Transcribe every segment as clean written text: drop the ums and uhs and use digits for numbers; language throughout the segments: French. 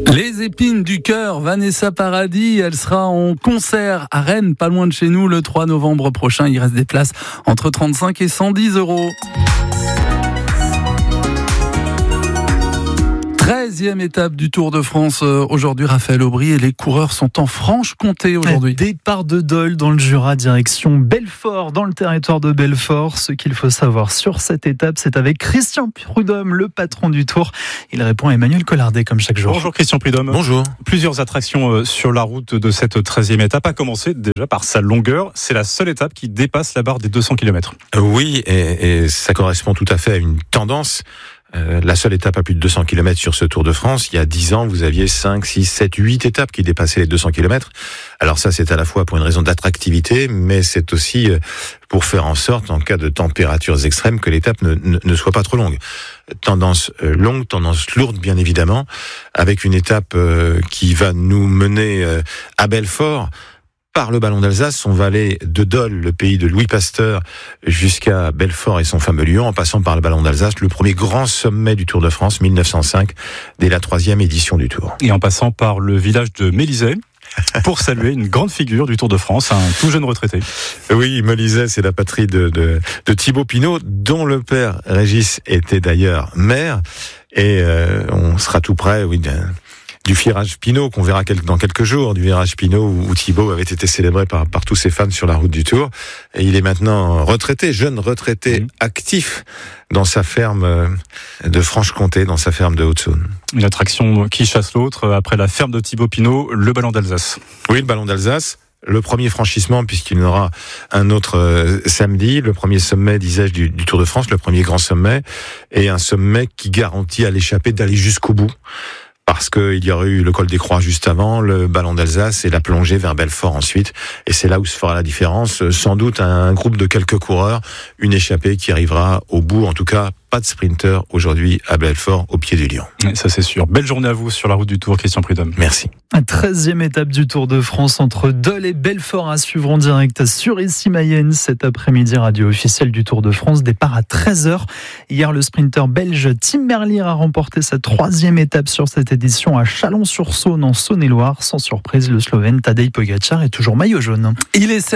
Les épines du cœur, Vanessa Paradis, elle sera en concert à Rennes, pas loin de chez nous, le 3 novembre prochain. Il reste des places entre 35 et 110 €. 13e étape du Tour de France aujourd'hui, Raphaël Aubry, et les coureurs sont en Franche-Comté aujourd'hui. Départ de Dole dans le Jura, direction Belfort, dans le territoire de Belfort. Ce qu'il faut savoir sur cette étape, c'est avec Christian Prudhomme, le patron du Tour. Il répond à Emmanuel Collardet comme chaque jour. Bonjour Christian Prudhomme. Bonjour. Plusieurs attractions sur la route de cette 13e étape, à commencer déjà par sa longueur. C'est la seule étape qui dépasse la barre des 200 km. Oui, et ça correspond tout à fait à une tendance. La seule étape à plus de 200 km sur ce Tour de France. Il y a 10 ans, vous aviez 5, 6, 7, 8 étapes qui dépassaient les 200 km. Alors ça, c'est à la fois pour une raison d'attractivité, mais c'est aussi pour faire en sorte, en cas de températures extrêmes, que l'étape ne soit pas trop longue. Tendance longue, tendance lourde, bien évidemment, avec une étape qui va nous mener à Belfort, par le Ballon d'Alsace. On va aller de Dole, le pays de Louis Pasteur, jusqu'à Belfort et son fameux Lyon, en passant par le Ballon d'Alsace, le premier grand sommet du Tour de France, 1905, dès la 3e édition du Tour. Et en passant par le village de Mélisay, pour saluer une grande figure du Tour de France, un tout jeune retraité. Oui, Mélisay, c'est la patrie de Thibaut Pinot, dont le père Régis était d'ailleurs maire, et on sera tout près, oui, du virage Pinot qu'on verra dans quelques jours, du virage Pinot où Thibaut avait été célébré par tous ses fans sur la route du Tour. Et il est maintenant retraité, jeune retraité, actif dans sa ferme de Franche-Comté, dans sa ferme de Haute-Saône. Une attraction qui chasse l'autre, après la ferme de Thibaut Pinot, le Ballon d'Alsace. Oui, le Ballon d'Alsace. Le premier franchissement, puisqu'il y en aura un autre samedi, le premier sommet, disais-je, du Tour de France, le premier grand sommet, et un sommet qui garantit à l'échappée d'aller jusqu'au bout. Parce qu'il y aurait eu le col des Croix juste avant, le Ballon d'Alsace et la plongée vers Belfort ensuite. Et c'est là où se fera la différence. Sans doute un groupe de quelques coureurs, une échappée qui arrivera au bout. En tout cas, pas de sprinter aujourd'hui à Belfort, au pied du Lion. Ça c'est sûr. Belle journée à vous sur la route du Tour, Christian Prudhomme. Merci. 13e étape du Tour de France entre Dole et Belfort à suivre en direct sur Issy-Mayenne cet après-midi. Radio officielle du Tour de France, départ à 13h. Hier, le sprinter belge Tim Merlier a remporté sa 3e étape sur cette édition à Chalon-sur-Saône en Saône-et-Loire. Sans surprise, le Slovène Tadej Pogačar est toujours maillot jaune. Il est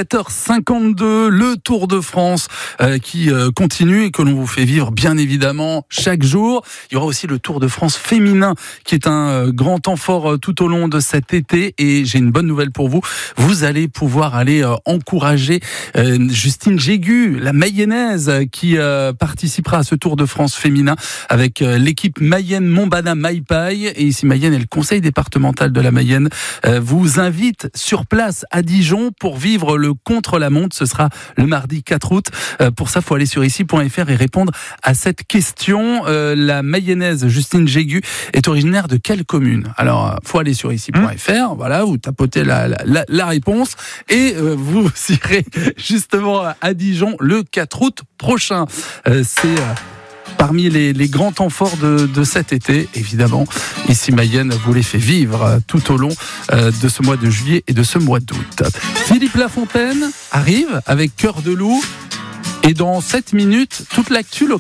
7h52, le Tour de France qui continue et que l'on vous fait vivre bien évidemment chaque jour. Il y aura aussi le Tour de France féminin qui est un grand temps fort tout au long de cet été, et j'ai une bonne nouvelle pour vous. Vous allez pouvoir aller encourager Justine Jégu, la Mayennaise, qui participera à ce Tour de France féminin avec l'équipe Mayenne Montbana Maïpaï. Et ici Mayenne et le conseil départemental de la Mayenne vous invite sur place à Dijon pour vivre le contre-la-montre. Ce sera le mardi 4 août. Pour ça, il faut aller sur ici.fr et répondre à cette question. La Mayennaise Justine Jégu est originaire de quelle commune? Alors, faut aller sur ici.fr, voilà, vous tapotez la réponse et vous irez justement à Dijon le 4 août prochain. C'est parmi les grands temps forts de cet été, évidemment. Ici Mayenne vous les fait vivre tout au long de ce mois de juillet et de ce mois d'août. Philippe Lafontaine arrive avec Cœur de loup, et dans 7 minutes, toute l'actu locale.